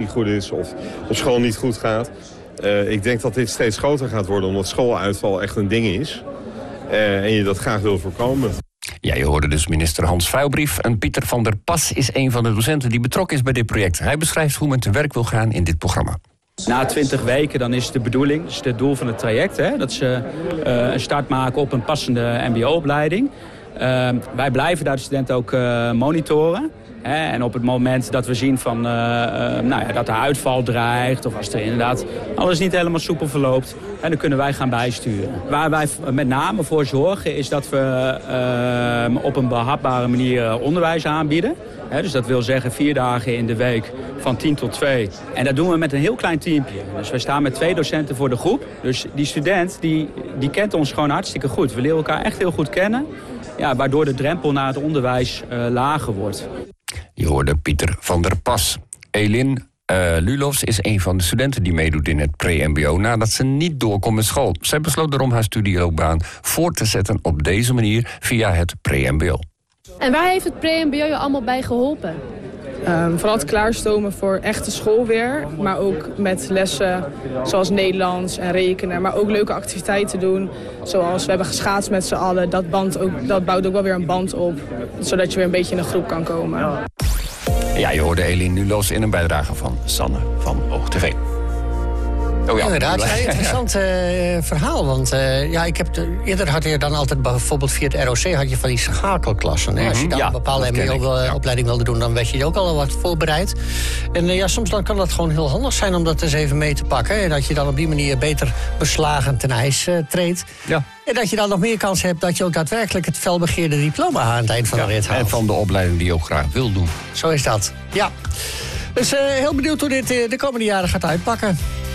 goed is of op school niet goed gaat. Ik denk dat dit steeds groter gaat worden omdat schooluitval echt een ding is. En je dat graag wil voorkomen. Ja, je hoorde dus minister Hans Vuilbrief. En Pieter van der Pas is een van de docenten die betrokken is bij dit project. Hij beschrijft hoe men te werk wil gaan in dit programma. Na 20 weken dan is de bedoeling, dus het doel van het traject, dat ze een start maken op een passende mbo-opleiding. Wij blijven daar de studenten ook monitoren. En op het moment dat we zien van, dat de uitval dreigt, of als er inderdaad alles niet helemaal soepel verloopt, dan kunnen wij gaan bijsturen. Waar wij met name voor zorgen is dat we op een behapbare manier onderwijs aanbieden. Dus dat wil zeggen 4 dagen in de week van 10 tot 2. En dat doen we met een heel klein teampje. Dus wij staan met 2 docenten voor de groep. Dus die student die kent ons gewoon hartstikke goed. We leren elkaar echt heel goed kennen. Ja, waardoor de drempel naar het onderwijs lager wordt. Je hoorde Pieter van der Pas. Elin Lulovs is een van de studenten die meedoet in het pre-mbo nadat ze niet doorkomt met school. Zij besloot daarom haar studieloopbaan voor te zetten op deze manier via het pre-mbo. En waar heeft het pre-mbo je allemaal bij geholpen? Vooral het klaarstomen voor echte school weer. Maar ook met lessen zoals Nederlands en rekenen. Maar ook leuke activiteiten doen. Zoals we hebben geschaatst met z'n allen. Dat bouwt ook wel weer een band op. Zodat je weer een beetje in een groep kan komen. Ja, je hoorde Elin Lulovs in een bijdrage van Sanne van OogTV. Oh ja, inderdaad, interessant verhaal. Want eerder had je dan altijd bijvoorbeeld via het ROC had je van die schakelklassen. Als je dan een bepaalde mbo-opleiding wilde doen, dan werd je ook al wat voorbereid. En soms dan kan dat gewoon heel handig zijn om dat eens even mee te pakken. En dat je dan op die manier beter beslagen ten ijs treedt. Ja. En dat je dan nog meer kans hebt dat je ook daadwerkelijk het felbegeerde diploma aan het eind van de rit haalt. En van de opleiding die je ook graag wil doen. Zo is dat, ja. Dus heel benieuwd hoe dit de komende jaren gaat uitpakken.